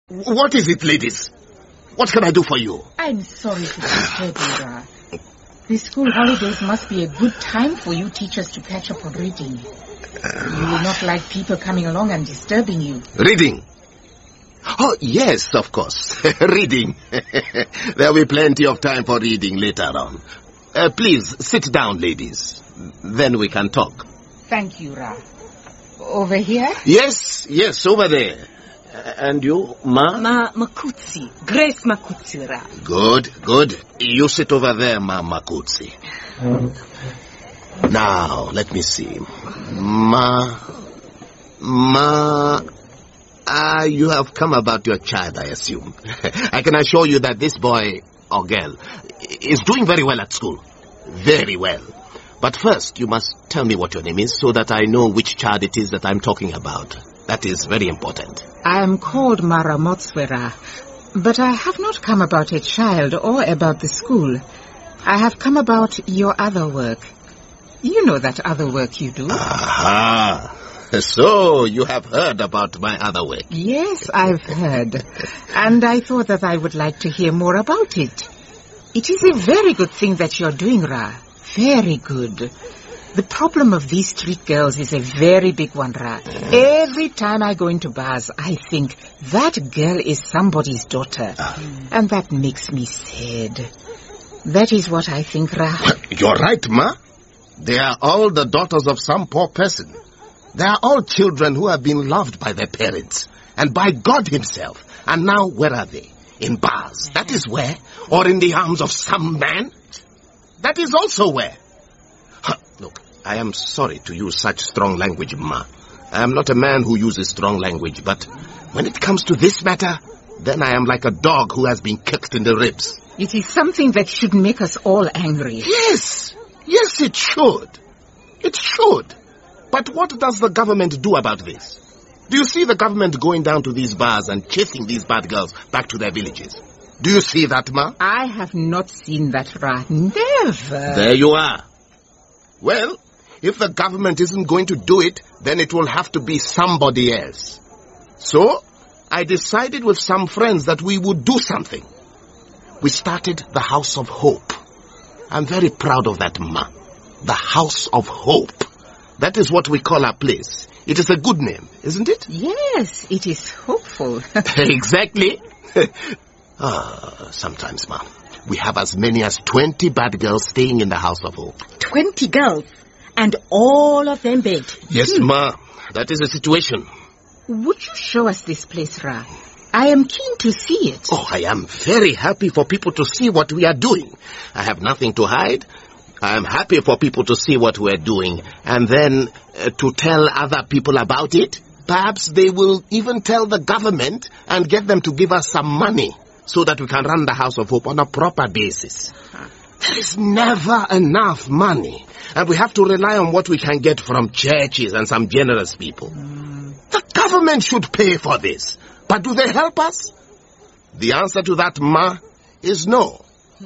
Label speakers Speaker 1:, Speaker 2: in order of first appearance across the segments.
Speaker 1: What is it, ladies? What can I do for you?
Speaker 2: I'm sorry to disturb you, Ra. The school holidays must be a good time for you teachers to catch up on reading. You will not like people coming along and disturbing you.
Speaker 1: Reading? Oh, yes, of course. Reading. There will be plenty of time for reading later on. Please, sit down, ladies. Then we can talk.
Speaker 2: Thank you, Ra. Over here?
Speaker 1: Yes, over there. And you, Ma?
Speaker 3: Makutsi. Grace Makutsi, Ra.
Speaker 1: Good. You sit over there, Ma Makutsi. Now, let me see. You have come about your child, I assume. I can assure you that this boy, or girl, is doing very well at school. Very well. But first, you must tell me what your name is so that I know which child it is that I'm talking about. That is very important.
Speaker 2: I am called Mara Motswera, but I have not come about a child or about the school. I have come about your other work. You know that other work you do.
Speaker 1: Aha! So, you have heard about my other work?
Speaker 2: Yes, I've heard. And I thought that I would like to hear more about it. It is a very good thing that you're doing, Ra. Very good. The problem of these street girls is a very big one, Ra. Every time I go into bars, I think that girl is somebody's daughter. And that makes me sad. That is what I think, Ra.
Speaker 1: You're right, Ma. They are all the daughters of some poor person. They are all children who have been loved by their parents and by God himself. And now, where are they? In bars. That is where. Or in the arms of some man. That is also where. Look, I am sorry to use such strong language, Ma. I am not a man who uses strong language, but when it comes to this matter, then I am like a dog who has been kicked in the ribs.
Speaker 2: It is something that should make us all angry.
Speaker 1: Yes, it should. It should. But what does the government do about this? Do you see the government going down to these bars and chasing these bad girls back to their villages? Do you see that, Ma?
Speaker 2: I have not seen that, Ra. Never.
Speaker 1: There you are. Well, if the government isn't going to do it, then it will have to be somebody else. So, I decided with some friends that we would do something. We started the House of Hope. I'm very proud of that, Ma. The House of Hope. That is what we call our place. It is a good name, isn't it?
Speaker 2: Yes, it is hopeful.
Speaker 1: Exactly. Sometimes, Ma, we have as many as 20 bad girls staying in the House of Hope.
Speaker 3: 20 girls? And all of them begged?
Speaker 1: Yes, Ma. That is the situation.
Speaker 2: Would you show us this place, Ra? I am keen to see it.
Speaker 1: Oh, I am very happy for people to see what we are doing. I have nothing to hide. I am happy for people to see what we are doing and then to tell other people about it. Perhaps they will even tell the government and get them to give us some money so that we can run the House of Hope on a proper basis. There is never enough money, and we have to rely on what we can get from churches and some generous people. The government should pay for this, but do they help us? The answer to that, Ma, is no.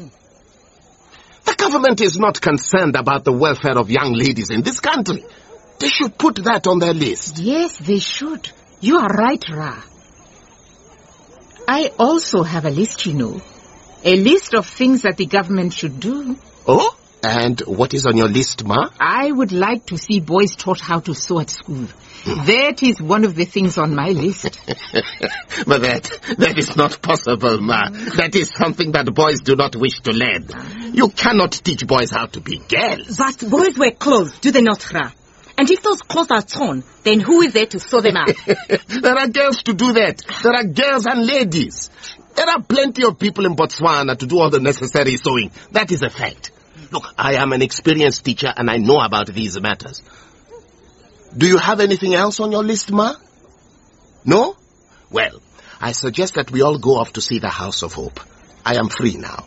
Speaker 1: The government is not concerned about the welfare of young ladies in this country. They should put that on their list.
Speaker 2: Yes, they should. You are right, Ra. I also have a list, you know. A list of things that the government should do.
Speaker 1: Oh? And what is on your list, Ma?
Speaker 2: I would like to see boys taught how to sew at school. That is one of the things on my list.
Speaker 1: But that is not possible, Ma. That is something that boys do not wish to learn. You cannot teach boys how to be girls.
Speaker 3: But boys wear clothes, do they not, Ra? And if those clothes are torn, then who is there to sew them up?
Speaker 1: There are girls to do that. There are girls and ladies. There are plenty of people in Botswana to do all the necessary sewing. That is a fact. Look, I am an experienced teacher and I know about these matters. Do you have anything else on your list, Ma? No? Well, I suggest that we all go off to see the House of Hope. I am free now.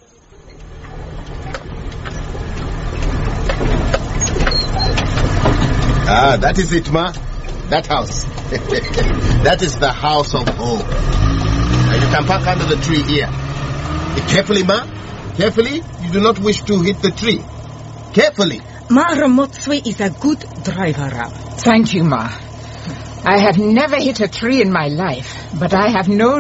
Speaker 1: That is it, Ma. That house. That is the House of Hope. You can park under the tree here. Carefully, Ma. Carefully. You do not wish to hit the tree. Carefully.
Speaker 3: Mara Motswe is a good driver, Ra.
Speaker 2: Thank you, Ma. I have never hit a tree in my life, but I have known